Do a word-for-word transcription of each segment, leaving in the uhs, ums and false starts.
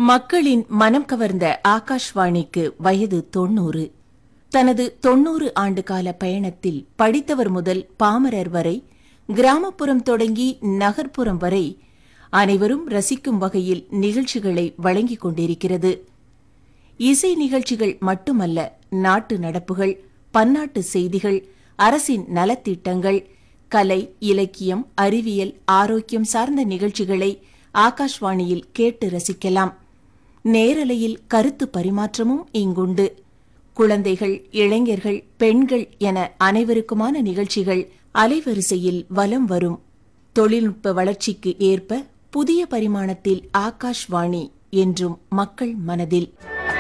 மக்களின் மனம் கவர்ந்த ஆகாஷ்வாணிக்கு வயது தொன்னூறு. தனது தொன்னூறு ஆண்டுகால பயணத்தில் படித்தவர் முதல் பாமரர் வரை, கிராமப்புறம் தொடங்கி நகர்ப்புறம் வரை அனைவரும் ரசிக்கும் வகையில் நிகழ்ச்சிகளை வழங்கிக் கொண்டிருக்கிறது. இசை நிகழ்ச்சிகள் மட்டுமல்ல, நாட்டு நடப்புகள், பன்னாட்டு செய்திகள், அரசின் நலத்திட்டங்கள், கலை, இலக்கியம், அறிவியல், ஆரோக்கியம் சார்ந்த நிகழ்ச்சிகளை ஆகாஷ்வாணியில் கேட்டு ரசிக்கலாம். நேரலையில் கருத்து பரிமாற்றமும் இங்குண்டு. குழந்தைகள், இளைஞர்கள், பெண்கள் என அனைவருக்குமான நிகழ்ச்சிகள் அலைவரிசையில் வலம் வரும். தொழில்நுட்ப வளர்ச்சிக்கு ஏற்ப புதிய பரிமாணத்தில் ஆகாஷ்வாணி என்றும் மக்கள் மனதில்.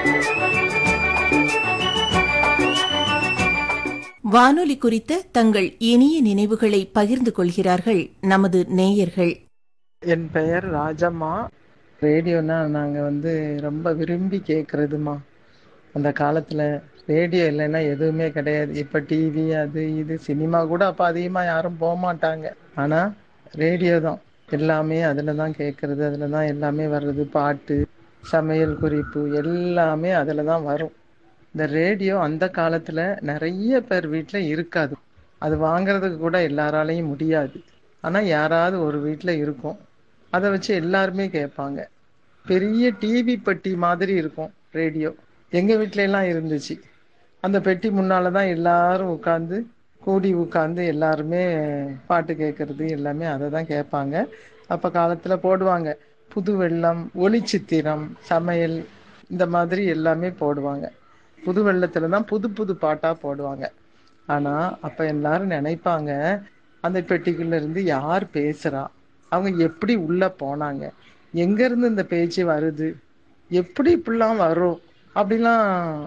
வானொலி குறித்த தங்கள் இனிய நினைவுகளை பகிர்ந்து கொள்கிறார்கள் நமது நேயர்கள். என் பெயர் ராஜம்மா. ரேடியோனா நாங்கள் வந்து ரொம்ப விரும்பி கேட்குறதுமா. அந்த காலத்தில் ரேடியோ இல்லைன்னா எதுவுமே கிடையாது. இப்போ டிவி அது இது சினிமா கூட அப்போ அதிகமாக யாரும் போக மாட்டாங்க. ஆனால் ரேடியோ தான் எல்லாமே, அதில் தான் கேட்குறது, அதில் தான் எல்லாமே வர்றது. பாட்டு, சமையல் குறிப்பு எல்லாமே அதில் தான் வரும். இந்த ரேடியோ அந்த காலத்தில் நிறைய பேர் வீட்டில் இருக்காது. அது வாங்கிறதுக்கு கூட எல்லாராலையும் முடியாது. ஆனால் யாராவது ஒரு வீட்டில் இருக்கும். அதை வச்சு எல்லாருமே கேட்பாங்க. பெரிய டிவி பெட்டி மாதிரி இருக்கும் ரேடியோ. எங்கள் வீட்டில எல்லாம் இருந்துச்சு. அந்த பெட்டி முன்னால் தான் எல்லாரும் உட்காந்து கூடி உட்காந்து எல்லாருமே பாட்டு கேட்கறது எல்லாமே அதை தான் கேட்பாங்க. அப்போ காலத்தில் போடுவாங்க புது வெள்ளம், ஒளிச்சித்திரம், சமையல், இந்த மாதிரி எல்லாமே போடுவாங்க. புது வெள்ளத்தில் தான் புது புது பாட்டாக போடுவாங்க. ஆனால் அப்போ எல்லாரும் நினைப்பாங்க, அந்த பெட்டிக்குள்ள இருந்து யார் பேசுகிறா, அவங்க எப்படி உள்ளே போனாங்க, எங்கேருந்து இந்த பேச்சு வருது, எப்படி இப்படிலாம் வரும் அப்படிலாம்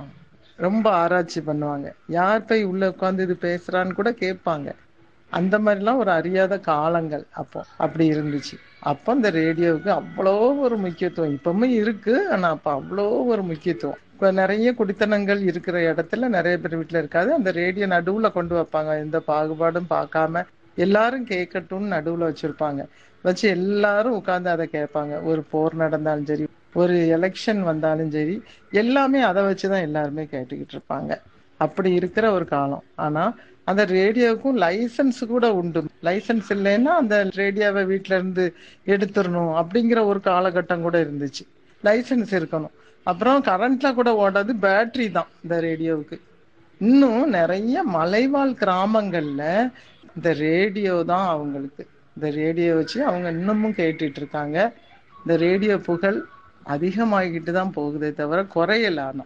ரொம்ப ஆராய்ச்சி பண்ணுவாங்க. யார் போய் உள்ளே உட்காந்து இது பேசுகிறான்னு கூட கேட்பாங்க. அந்த மாதிரிலாம் ஒரு அறியாத காலங்கள் அப்போ அப்படி இருந்துச்சு. அப்போ இந்த ரேடியோவுக்கு அவ்வளோ ஒரு முக்கியத்துவம் இப்பவும் இருக்கு. ஆனால் அப்போ அவ்வளோ ஒரு முக்கியத்துவம். இப்போ நிறைய குடித்தனங்கள் இருக்கிற இடத்துல நிறைய பேர் வீட்டில் இருக்காது. அந்த ரேடியோ நடுவில் கொண்டு வைப்பாங்க. எந்த பாகுபாடும் பார்க்காம எல்லாரும் கேட்கட்டும்னு நடுவில் வச்சுருப்பாங்க. வச்சு எல்லாரும் உட்காந்து அதை கேட்பாங்க. ஒரு போர் நடந்தாலும் சரி, ஒரு எலெக்ஷன் வந்தாலும் சரி, எல்லாமே அதை வச்சு தான் எல்லாருமே கேட்டுக்கிட்டு இருப்பாங்க. அப்படி இருக்கிற ஒரு காலம். ஆனால் அந்த ரேடியோவுக்கும் லைசன்ஸ் கூட உண்டு. லைசன்ஸ் இல்லைன்னா அந்த ரேடியோவை வீட்டில இருந்து எடுத்துடணும் அப்படிங்கிற ஒரு காலகட்டம் கூட இருந்துச்சு. லைசன்ஸ் இருக்கணும். அப்புறம் கரண்ட்ல கூட ஓடாது, பேட்டரி தான் இந்த ரேடியோவுக்கு. இன்னும் நிறைய மலைவாழ் கிராமங்கள்ல இந்த ரேடியோ தான் அவங்களுக்கு. இந்த ரேடியோ வச்சு அவங்க இன்னமும் கேட்டுட்டு இருக்காங்க. இந்த ரேடியோ புகழ் அதிகமாகிட்டு தான் போகுதே தவிர குறையல. ஆனா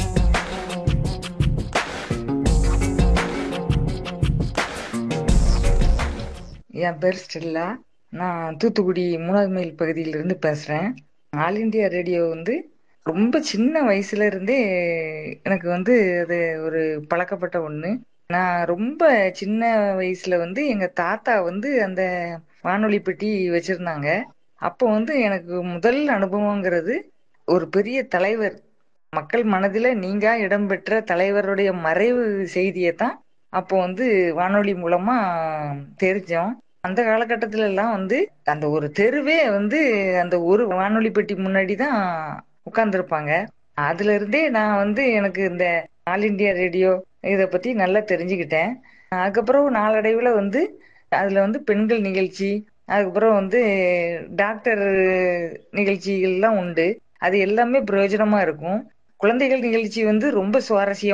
என் பேர் ஸ்டெல்லா. நான் தூத்துக்குடி மூணாவது மைல் பகுதியிலிருந்து பேசுகிறேன். ஆல் இண்டியா ரேடியோ வந்து ரொம்ப சின்ன வயசுல இருந்தே எனக்கு வந்து அது ஒரு பழக்கப்பட்ட ஒன்று. நான் ரொம்ப சின்ன வயசுல வந்து எங்கள் தாத்தா வந்து அந்த வானொலி பெட்டி வச்சுருந்தாங்க. அப்போ வந்து எனக்கு முதல் அனுபவங்கிறது ஒரு பெரிய தலைவர், மக்கள் மனதில் நீங்கா இடம்பெற்ற தலைவருடைய மறைவு செய்தியை தான் அப்போ வந்து வானொலி மூலமா தெரிஞ்சோம். அந்த காலகட்டத்தில எல்லாம் வந்து அந்த ஒரு தெருவே வந்து அந்த ஒரு வானொலி பெட்டி முன்னாடி தான் உட்கார்ந்துருப்பாங்க. அதுல இருந்தே நான் வந்து எனக்கு இந்த ஆல் இண்டியா ரேடியோ இதை பத்தி நல்லா தெரிஞ்சுக்கிட்டேன். அதுக்கப்புறம் நாளடைவில் வந்து அதுல வந்து பெண்கள் நிகழ்ச்சி, அதுக்கப்புறம் வந்து டாக்டர் நிகழ்ச்சிகள்லாம் உண்டு. அது எல்லாமே பிரயோஜனமா இருக்கும். குழந்தைகள் நிகழ்ச்சி வந்து ரொம்ப சுவாரஸ்யம்